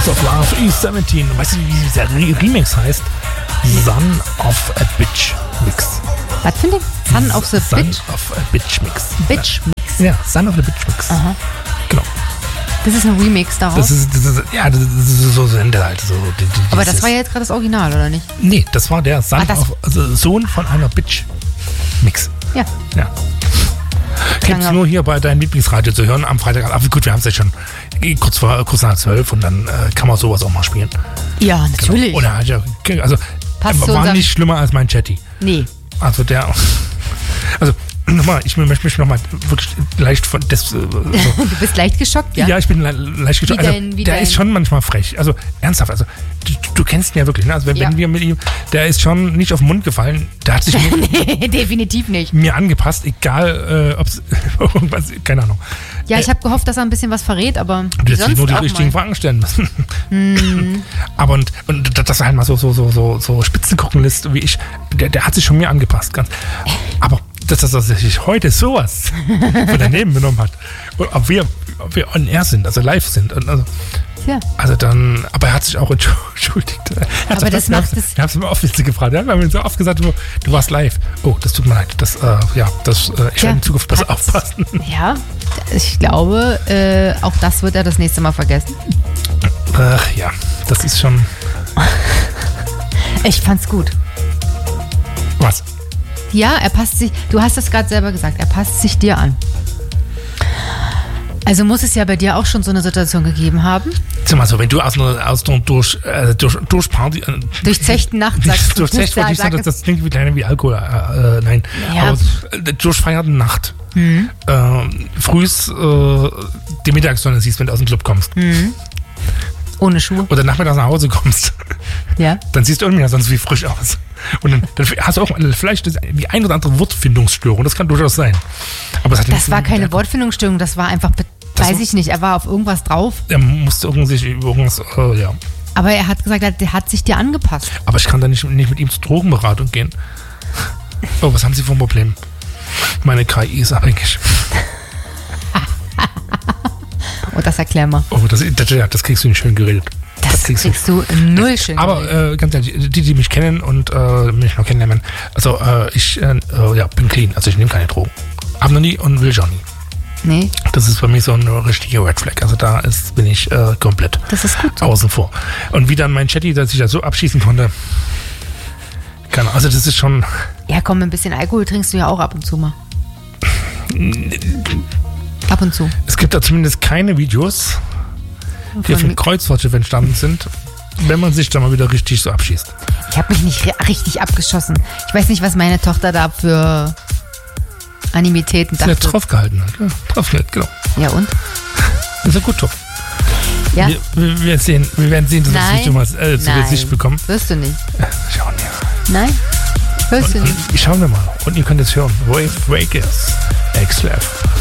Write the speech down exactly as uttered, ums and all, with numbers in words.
House of Love E siebzehn. Weißt du, wie dieser Re- Remix heißt? Son of a Bitch Mix. Was für ein Ding? Son of the Son Bitch? of a Bitch Mix. Bitch Mix? Ja, Son of a Bitch Mix. Aha. Genau. Das ist ein Remix daraus? Das ist, das ist, ja, das ist so Sender halt. So, die, die, Aber das war ja jetzt gerade das Original, oder nicht? Nee, das war der Son Ah, das- of, also Sohn von einer Bitch Mix. Ja. Ja. Gibt's nur hier bei deinem Lieblingsradio zu hören am Freitag. Aber gut, wir haben es ja schon kurz vor kurz nach zwölf und dann äh, kann man sowas auch mal spielen. Ja, natürlich. Genau. Und er hat ja, also Passt er zu war unserem- nicht schlimmer als mein Chatty. Nee. Also der, also nochmal, ich möchte mich nochmal wirklich leicht von das. Äh, so. Du bist leicht geschockt, ja? Ja, ich bin le leicht geschockt. Wie Also, dein- wie der dein- ist schon manchmal frech. Also ernsthaft, also du, du kennst ihn ja wirklich. Ne? Also wenn, Ja. wenn wir mit ihm, der ist schon nicht auf den Mund gefallen. Der hat sich mir, Nee, definitiv nicht. mir angepasst, egal äh, ob es irgendwas, keine Ahnung. Ja, ich habe gehofft, dass er ein bisschen was verrät, aber Du hättest sonst nur die auch richtigen mal. Fragen stellen müssen. Hm. Aber und, und dass er halt mal so, so, so, so, so Spitzen gucken lässt, wie ich, der, der hat sich schon mir angepasst. Ganz. Aber dass das sich heute sowas von daneben genommen hat, und ob wir, ob wir on air sind, also live sind. Und also, Tja. also dann, aber er hat sich auch entschuldigt. Er hat Aber das wir macht haben's- es- Wir haben es immer oft gefragt. Ja, wir haben ihn so oft gesagt, du, du warst live. Oh, das tut mir leid. Das, äh, ja, das, äh, ich Ja, werde in Zukunft besser hat's- aufpassen. Ja, ich glaube, äh, auch das wird er das nächste Mal vergessen. Ach ja, das ist schon. Ich fand's gut. Was? Ja, er passt sich, du hast das gerade selber gesagt, er passt sich dir an. Also muss es ja bei dir auch schon so eine Situation gegeben haben. Sag mal so, wenn du aus einer, aus einer durch, äh, durch, durch Party. Äh, Durchzechten Nacht, sagst du. Durch Zecht, Sag- ich sag sag, es. das klingt wie kleiner wie Alkohol. Äh, äh, nein. Ja. Aber äh, durchfeierte Nacht. Mhm. Äh, frühs äh, die Mittagssonne siehst, wenn du aus dem Club kommst. Mhm. Ohne Schuhe. Oder nachmittags nach Hause kommst. Ja. Dann siehst du irgendwie sonst wie frisch aus. Und dann, dann hast du auch vielleicht die ein oder andere Wortfindungsstörung. Das kann durchaus sein. Aber es hat Das nichts war mit- keine Wortfindungsstörung, das war einfach, be- Das weiß war- ich nicht, er war auf irgendwas drauf. Er musste irgendwie sich irgendwas, äh, ja. Aber er hat gesagt, er- der hat sich dir angepasst. Aber ich kann da nicht, nicht mit ihm zur Drogenberatung gehen. Oh, was haben Sie für ein Problem? Meine K I ist abhängig. Oh, das erklär mal. Oh, das, das, ja, das kriegst du nicht schön geredet. Das kriegst kriegst du null schön. Aber äh, ganz ehrlich, die, die mich kennen und äh, mich noch kennenlernen, also äh, ich äh, äh, ja, bin clean, also ich nehme keine Drogen. Hab noch nie und will ich auch nie. Nee, Das ist bei mir so eine richtige Red Flag. Also da ist, bin ich äh, komplett das ist gut so. außen vor. Und wie dann mein Chatty, dass ich da so abschießen konnte, keine Ahnung, also das ist schon, Ja, komm, ein bisschen Alkohol trinkst du ja auch ab und zu mal. Ab und zu. es gibt da zumindest keine Videos, die auf Von- dem Kreuzfahrtschiff entstanden sind, wenn man sich da mal wieder richtig so abschießt. Ich habe mich nicht ri- richtig abgeschossen. Ich weiß nicht, was meine Tochter da für Animitäten Ja, dachte. drauf gehalten hat. Ja, drauf gehalten, genau. Ja, und? Das ist ja gut, top. Ja? Wir, wir, werden sehen, wir werden sehen, dass wir das Nein. Video mal äh, zu Nein. Gesicht bekommen. Wirst du nicht. Schauen wir. Nein? Wirst du Und, nicht. und schauen wir mal. Und ihr könnt es hören. Wave Breakers. X-Lef.